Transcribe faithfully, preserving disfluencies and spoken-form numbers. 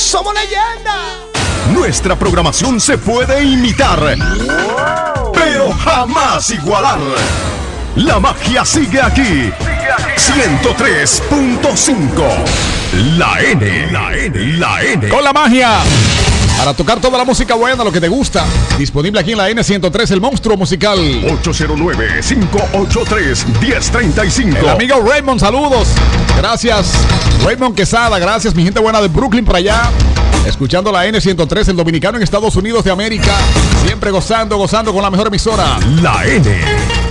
¡Somos leyenda! Nuestra programación se puede imitar, pero jamás igualar. La magia sigue aquí. ciento tres punto cinco. La N, la N, la N. Con la magia. Para tocar toda la música buena, lo que te gusta. Disponible aquí en la N ciento tres, el monstruo musical. ocho cero nueve, cinco ocho tres, uno cero tres cinco. El amigo Raymond, saludos. Gracias. Raymond Quesada, gracias, mi gente buena de Brooklyn para allá. Escuchando la N ciento tres, el dominicano en Estados Unidos de América. Siempre gozando, gozando con la mejor emisora. La N.